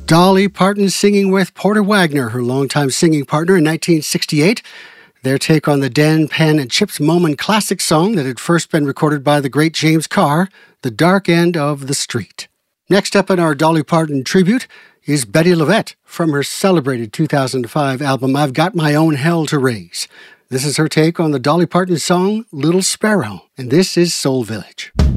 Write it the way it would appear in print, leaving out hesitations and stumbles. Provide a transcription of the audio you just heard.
Dolly Parton singing with Porter Wagoner, her longtime singing partner in 1968. Their take on the Dan, Penn, and Chips Moman classic song that had first been recorded by the great James Carr, The Dark End of the Street. Next up in our Dolly Parton tribute is Bettye LaVette from her celebrated 2005 album I've Got My Own Hell to Raise. This is her take on the Dolly Parton song Little Sparrow, and this is Soul Village.